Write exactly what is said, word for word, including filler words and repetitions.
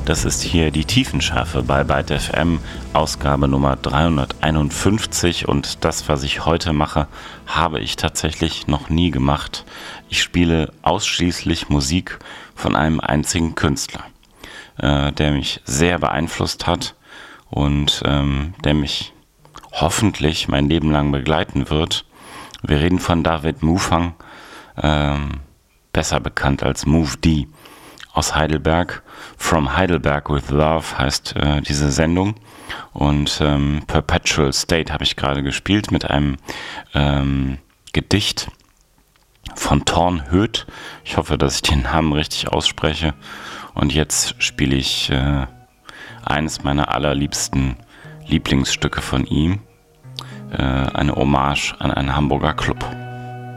Das ist hier die Tiefenschärfe bei Byte F M, Ausgabe Nummer dreihunderteinundfünfzig, und das, was ich heute mache, habe ich tatsächlich noch nie gemacht. Ich spiele ausschließlich Musik von einem einzigen Künstler, äh, der mich sehr beeinflusst hat und ähm, der mich hoffentlich mein Leben lang begleiten wird. Wir reden von David Mufang, ähm, besser bekannt als Move D, aus Heidelberg. From Heidelberg with Love heißt äh, diese Sendung. Und ähm, Perpetual State habe ich gerade gespielt mit einem ähm, Gedicht von Thorn Höth. Ich hoffe, dass ich den Namen richtig ausspreche. Und jetzt spiele ich äh, eines meiner allerliebsten Lieblingsstücke von ihm. Äh, eine Hommage an einen Hamburger Club.